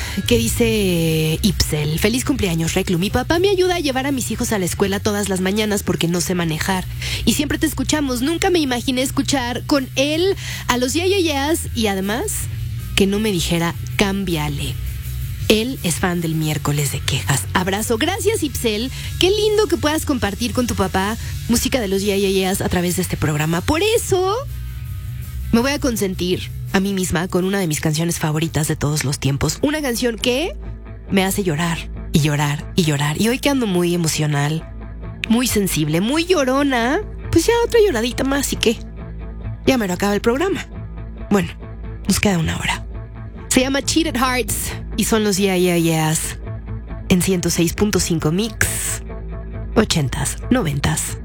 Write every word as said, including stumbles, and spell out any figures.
que dice Ipsel: feliz cumpleaños, Reclu. Mi papá me ayuda a llevar a mis hijos a la escuela todas las mañanas porque no sé manejar. Y siempre te escuchamos. Nunca me imaginé escuchar con él a los Yeah, Yeah, Yeahs y además que no me dijera cámbiale. Él es fan del miércoles de quejas. Abrazo. Gracias, Ipsel. Qué lindo que puedas compartir con tu papá música de los Yeah, Yeah, Yeahs a través de este programa. Por eso me voy a consentir a mí misma con una de mis canciones favoritas de todos los tiempos. Una canción que me hace llorar y llorar y llorar. Y hoy que ando muy emocional, muy sensible, muy llorona, pues ya otra lloradita más y qué. Ya me lo acaba el programa. Bueno, nos queda una hora. Se llama Cheated Hearts y son los Yeah, Yeah, Yeahs en ciento seis punto cinco Mix, ochentas, noventas.